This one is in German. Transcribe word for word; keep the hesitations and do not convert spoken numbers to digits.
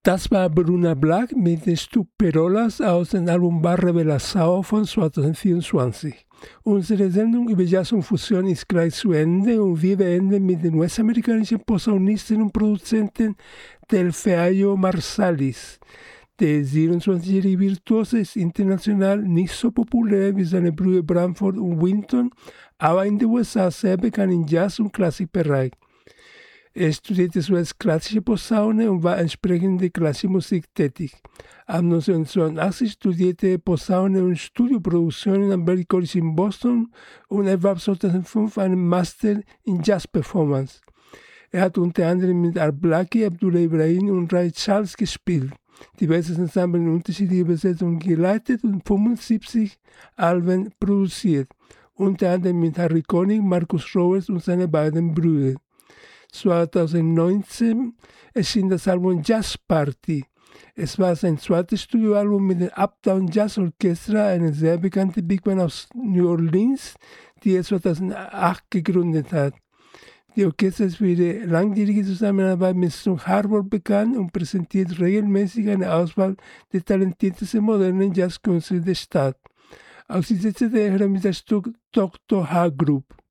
Das war Bruna Black mit dem Stück Perolas aus dem Album Bar Revelação von zwanzig vierundzwanzig. Unsere Sendung über Jazz und Fusion ist gleich zu Ende und wir beenden mit dem US-amerikanischen Posaunisten und Produzenten Delfeayo Marsalis. Der siebenundzwanzigjährige Virtuose ist international nicht so populär wie seine Brüder Branford und Winton, aber in den U S A sehr bekannt im Jazz- und Klassikbereich. Er studierte zuerst klassische Posaune und war entsprechend in der klassischen Musik tätig. Ab neunzehnhundertzweiundachtzig studierte er Posaune und Studioproduktionen am Berklee College in Boston und erwarb zweitausendfünf einen Master in Jazz Performance. Er hat unter anderem mit Art Blakey, Abdullah Ibrahim und Ray Charles gespielt, diverse Ensemble in unterschiedliche Besetzungen geleitet und fünfundsiebzig Alben produziert, unter anderem mit Harry Connick, Marcus Roberts und seine beiden Brüder. zweitausendneunzehn erschien das Album Jazz Party. Es war sein zweites Studioalbum mit dem Uptown Jazz Orchestra, eine sehr bekannte Big Band aus New Orleans, die er zweitausendacht gegründet hat. Die Orchester ist für ihre langjährige Zusammenarbeit mit Stone Harbor bekannt und präsentiert regelmäßig eine Auswahl der talentiertesten modernen Jazzkünstler der Stadt. Aus dieser C D hören wir das Stück Doktor H Group.